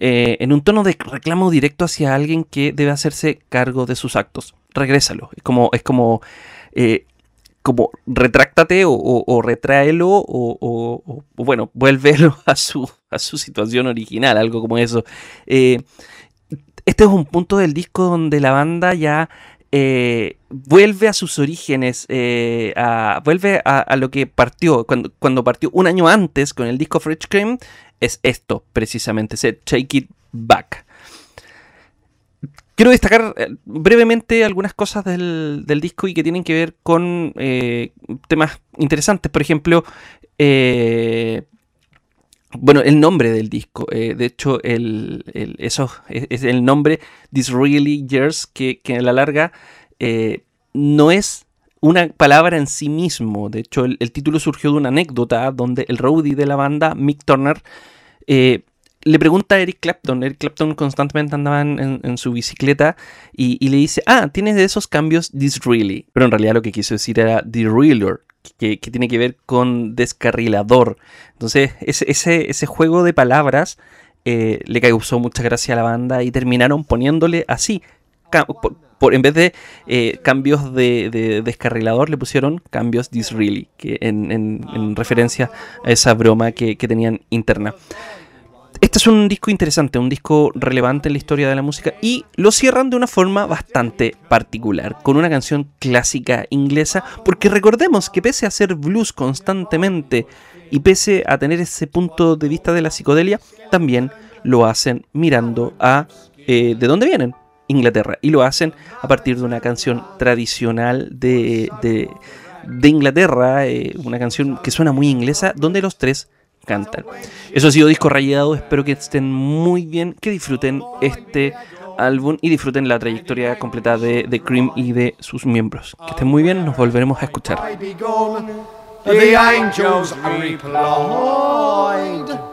en un tono de reclamo directo hacia alguien que debe hacerse cargo de sus actos. Regrésalo. Como retráctate o retráelo o bueno, vuélvelo a su situación original, algo como eso. Este es un punto del disco donde la banda ya vuelve a sus orígenes, vuelve a lo que partió, cuando partió un año antes con el disco Fresh Cream, es esto precisamente, ese Take It Back. Quiero destacar brevemente algunas cosas del disco y que tienen que ver con temas interesantes. Por ejemplo, el nombre del disco. De hecho, eso es el nombre Disraeli Years, que a la larga no es una palabra en sí mismo. De hecho, el título surgió de una anécdota donde el roadie de la banda, Mick Turner, le pregunta a Eric Clapton. Eric Clapton constantemente andaba en su bicicleta y le dice, tienes de esos cambios Disraeli. Pero en realidad lo que quiso decir era Derailleur, que tiene que ver con descarrilador. Entonces ese juego de palabras le causó mucha gracia a la banda y terminaron poniéndole así. En vez de cambios de descarrilador, le pusieron cambios Disraeli, que en referencia a esa broma que tenían interna. Este es un disco interesante, un disco relevante en la historia de la música, y lo cierran de una forma bastante particular, con una canción clásica inglesa, porque recordemos que pese a hacer blues constantemente y pese a tener ese punto de vista de la psicodelia, también lo hacen mirando a de dónde vienen, Inglaterra, y lo hacen a partir de una canción tradicional de Inglaterra, una canción que suena muy inglesa, donde los tres cantan. Eso ha sido Disco Rayado. Espero que estén muy bien, que disfruten este álbum y disfruten la trayectoria completa de Cream y de sus miembros. Que estén muy bien, nos volveremos a escuchar. The angels replied.